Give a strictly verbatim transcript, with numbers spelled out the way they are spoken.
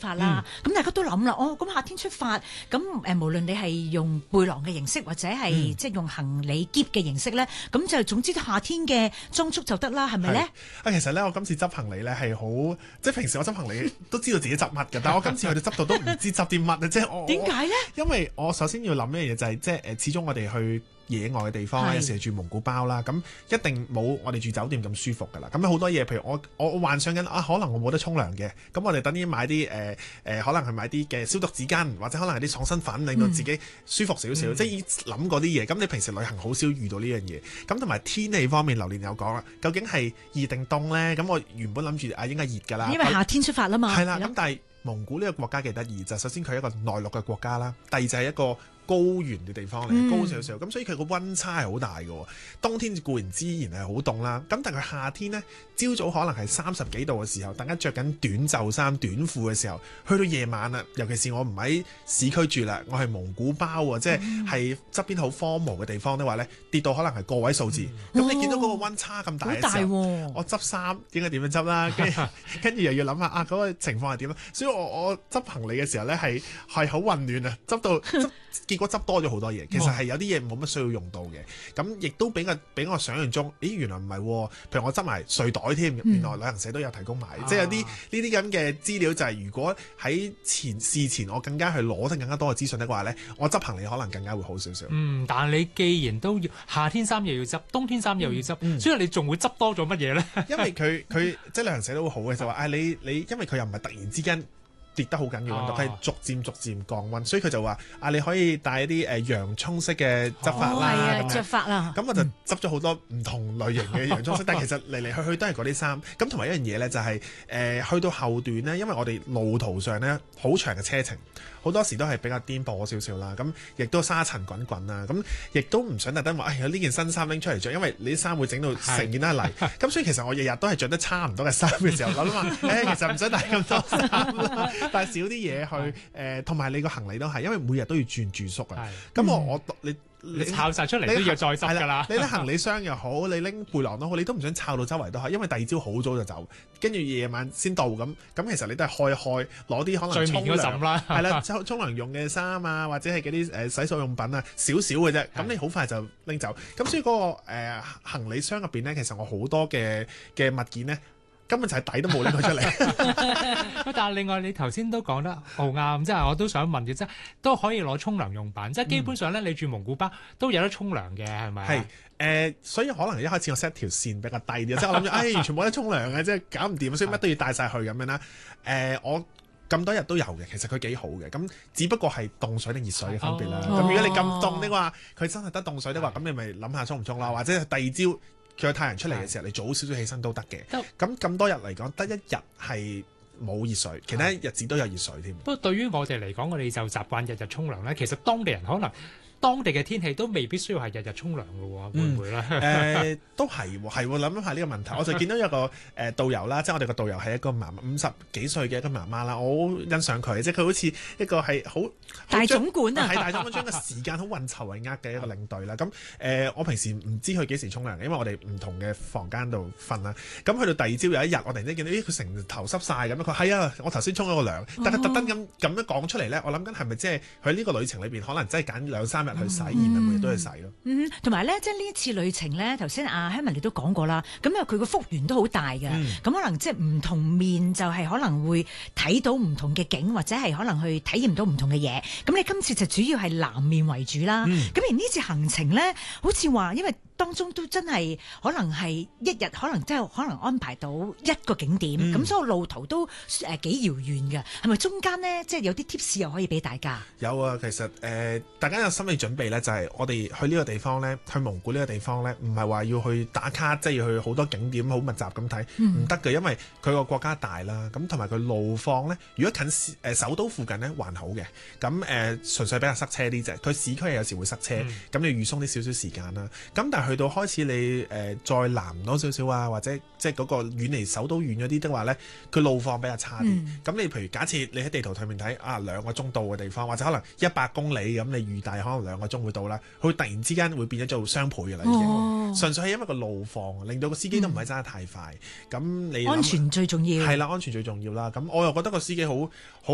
發啦。咁、嗯、大家都諗啦，哦，咁夏天出發，咁誒無論你係用背囊嘅形式或者係、嗯、即係用行李篋嘅形式咧，咁就總之夏天嘅裝束就得啦，係咪咧？ 啊，其實咧我今次執行李咧係好，即係平時我執行李都知道自己執乜嘅，但係我今次去到執到都唔知執啲乜啊！即係我點解咧？因為我首先要諗一樣嘢就係、是、即係誒，始終我哋去野外嘅地方咧，有時係住蒙古包啦，咁一定冇我哋住酒店咁舒服噶啦。咁好多嘢，譬如我我我幻想緊啊，可能我冇得沖涼嘅，咁我哋等於買啲誒誒，可能係買啲嘅消毒紙巾，或者可能係啲爽身粉，令到自己舒服少少。嗯、即係諗嗰啲嘢。咁你平時旅行好少遇到呢樣嘢。咁同埋天氣方面，榴蓮有講啦，究竟係熱定凍咧？咁我原本諗住啊，應該熱㗎啦， 因為夏天出發啦嘛。係啦， 咁但係蒙古呢個國家幾得意，就首先佢係一個內陸嘅國家啦，第二就係一個高原嘅地方嚟，嗯、高少少，咁所以佢個溫差係好大嘅。冬天固然之然係好凍啦，咁但係佢夏天呢，朝早可能係三十幾度嘅時候，大家着緊短袖衫、短褲嘅時候，去到夜晚啦，尤其是我唔喺市區住啦，我係蒙古包啊，即係係側邊好荒蕪嘅地方的話呢，跌到可能係個位數字。咁、嗯、你見到嗰個溫差咁大嘅時候，哦、我執衫應該點樣執啦？跟住跟住又要諗下啊，嗰、嗰個情況係點啦？所以我我執行李嘅時候呢，係係好混亂啊，執到執結果執多咗好多嘢，其實係有啲嘢冇乜需要用到嘅，咁亦都比我比我想象中，咦原來唔係喎，譬如我執埋睡袋添，原來旅行社都有提供埋，嗯、即係有啲呢啲咁嘅資料就係如果喺前事前我更加去攞得更加多嘅資訊的話呢，我執行李可能更加會好少少。 嗯，但係你既然都要夏天衫又要執，冬天衫又要執，嗯、所以你仲會執多咗乜嘢呢？ 因為佢佢即係旅行社都會好嘅，就話啊你你，因為佢又唔係突然之間跌得好緊要，佢係、哦、逐漸逐漸降溫，所以佢就話啊，你可以帶一啲誒、呃、洋葱式嘅執法啦， 着、哦、法啦。 咁我就執咗好多唔同類型嘅洋葱式，嗯、但係其實嚟嚟去去都係嗰啲衫。咁同埋一樣嘢咧，就係、是、誒、呃、去到後段咧，因為我哋路途上咧好長嘅車程，好多時都係比較顛簸少少啦。咁亦都沙塵滾滾啊，咁亦都唔想特登話，哎呀呢件新衫拎出嚟着，因為你啲衫會整到成件都係泥。咁所以其實我日日都係着得差唔多嘅衫嘅時候，諗諗話，誒其實唔使帶咁多衫啦。帶少啲嘢去誒，同埋你個行李都係，因為每日都要轉住宿啊。咁我我你你摷晒出嚟都要再執㗎啦。 你拎行李箱又好，你拎背囊都好，你都唔想摷到周圍都係，因為第二朝好早就走，跟住夜晚先到咁。咁其實你都係開一開，攞啲可能沖涼啦，係啦，沖沖涼用嘅衫啊，或者係嗰啲誒洗漱用品啊，少少嘅啫。咁你好快就拎走。咁所以嗰個誒行李箱入邊咧，其實我好多嘅嘅物件咧，根本就係底都冇拎佢出嚟。 但係另外你頭先都講得好啱，即係我都想問嘅，即係都可以攞沖涼用品，即係基本上咧，你住蒙古包都有得沖涼嘅，係咪？係誒、 呃，所以可能一開始我 set 條線比較低啲，即係我諗住，唉，完全冇得沖涼嘅，即係搞唔掂，所以乜都要帶晒去咁樣啦。誒、呃，我咁多日都有嘅，其實佢幾好嘅，咁只不過係凍水定熱水嘅分別啦。咁、哦、如果你咁凍的話，佢真係得凍水的話，咁你咪諗下沖唔沖啦，或者第二朝。佢有太陽出嚟嘅時候，你早少少起身都得嘅。咁咁多日嚟講，得一日係冇熱水，其他日子都有熱水添。不過對於我哋嚟講，我哋就習慣日日沖涼咧。其實當地人可能當地嘅天氣都未必需要係日日沖涼嘅喎，會唔會咧？誒、 嗯呃，都係喎，係喎，諗下呢個問題。我就見到有個誒、呃、導遊啦，即係我哋個導遊係一個媽媽，五十幾歲嘅一個媽媽啦，我好欣賞佢，即係佢好似一個係好大總管啊， 係大總管將個時間好運籌帷幄嘅一個領隊啦。咁誒、呃，我平時唔知佢幾時沖涼嘅，因為我哋唔同嘅房間度瞓啦。咁去到第二朝有一日，我突然間見到，咦，佢成頭濕晒咁樣。佢係啊，我頭先沖咗個涼，但係特登咁咁樣講出嚟咧，我諗緊係咪即係佢呢個旅程裏邊可能真係揀兩三日去洗，而唔係每日都去洗咯。 嗯，同埋咧，即係呢一次旅程咧，頭先阿 Herman 你都講過啦。咁因為佢個幅員都好大嘅，咁、嗯、可能即係唔同面就係可能會睇到唔同嘅景，或者係可能去體驗到唔同嘅嘢。咁你今次就主要係南面為主啦。咁、嗯、而呢次行程咧，好似話因為當中都真係可能係一日，可能真係可能安排到一個景點，咁、嗯、所以路途都誒幾遙遠嘅。係咪中間呢？即係有啲 tips 又可以俾大家？有啊，其實誒、呃，大家有心理準備咧，就係、是、我哋去呢個地方咧，去蒙古呢個地方咧，唔係話要去打卡，即係要去好多景點好密集咁睇，唔得嘅，因為佢個國家大啦，咁同埋佢路況咧，如果近誒、呃、首都附近咧還好嘅，咁誒、呃、純粹比較塞車啲啫。佢市區有時會塞車，咁、嗯、你預鬆啲少少時間啦。咁但係去到開始你誒、呃、再南多少少啊，或者即係嗰個遠離首都遠咗啲的話咧，佢路況比較差啲。咁、嗯、你譬如假設你喺地圖上面睇啊兩個鐘到嘅地方，或者可能一百公里咁，你預計可能兩個鐘會到啦，佢突然之間會變咗做雙倍嘅啦，已經、哦。純粹係因為個路況令到個司機都唔係揸得太快。咁、嗯、你安全最重要係啦，安全最重要啦。咁我又覺得個司機好好。